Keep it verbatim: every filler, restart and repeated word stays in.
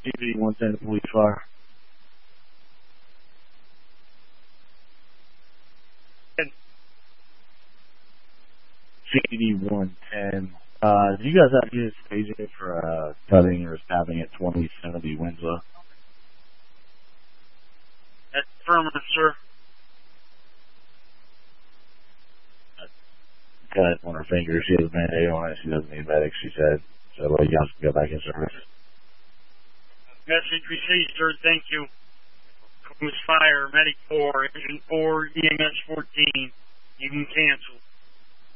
C D one ten police fire. C D one ten. Uh, do you guys have units staging for uh, cutting or stabbing at twenty seventy Winslow? That's affirmative, sir. Cut on her finger. She has a band-aid on it. She doesn't need medics, she said. So uh, you guys can go back in service. Message received, sir. Thank you. Coast Fire, Medic four, Engine four, E M S fourteen. You can cancel.